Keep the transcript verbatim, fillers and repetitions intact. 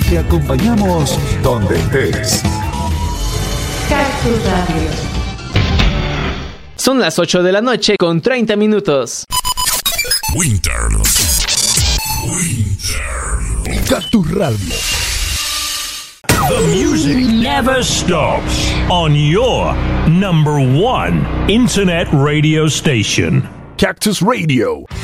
Te acompañamos donde estés. Cactus Radio. Son las ocho de la noche con treinta minutos. Winter. Winter. Cactus Radio. The music never stops on your number one internet radio station. Cactus Radio.